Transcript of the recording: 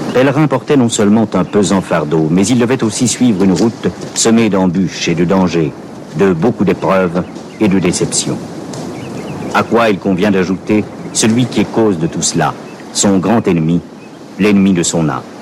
Pèlerin portait non seulement un pesant fardeau, mais il devait aussi suivre une route semée d'embûches et de dangers, de beaucoup d'épreuves et de déceptions. À quoi il convient d'ajouter celui qui est cause de tout cela, son grand ennemi, l'ennemi de son âme.